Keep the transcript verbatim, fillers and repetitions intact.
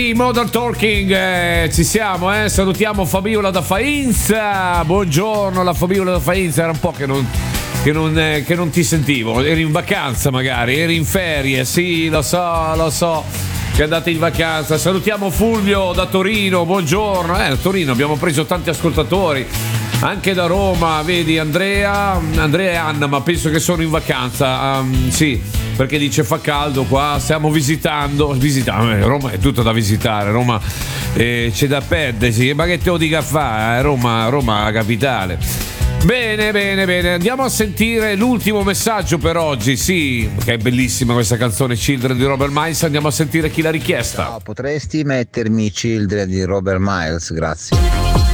Modern Talking, eh, ci siamo, eh? Salutiamo Fabiola da Faenza. Buongiorno, la Fabiola da Faenza. Era un po' che non, che, non, eh, che non ti sentivo. Eri in vacanza magari, eri in ferie. Sì, lo so, lo so che andate in vacanza. Salutiamo Fulvio da Torino. Buongiorno. Eh, a Torino abbiamo preso tanti ascoltatori. Anche da Roma, vedi Andrea, Andrea e Anna, ma penso che sono in vacanza. Um, sì, perché dice fa caldo qua, stiamo visitando, visitando, Roma è tutto da visitare, Roma eh, c'è da perdersi, ma che te lo dica fa, eh? Roma, Roma la capitale. Bene, bene, bene, andiamo a sentire l'ultimo messaggio per oggi, sì, che è bellissima questa canzone Children di Robert Miles, andiamo a sentire chi l'ha richiesta. Ciao, potresti mettermi Children di Robert Miles, grazie.